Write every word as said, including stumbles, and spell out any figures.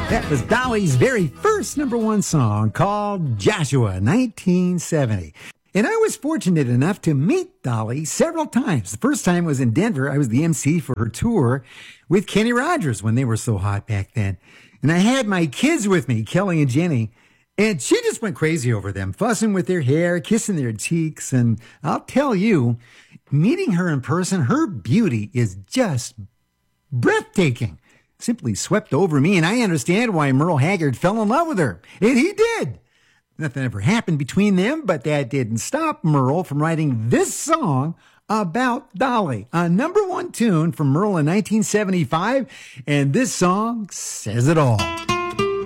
That was Dolly's very first number one song called Joshua, nineteen seventy. And I was fortunate enough to meet Dolly several times. The first time was in Denver. I was the M C for her tour with Kenny Rogers when they were so hot back then. And I had my kids with me, Kelly and Jenny, and she just went crazy over them, fussing with their hair, kissing their cheeks. And I'll tell you, meeting her in person, her beauty is just breathtaking. Simply swept over me, and I understand why Merle Haggard fell in love with her. And he did. Nothing ever happened between them, but that didn't stop Merle from writing this song about Dolly, a number one tune from Merle in nineteen seventy-five, and this song says it all.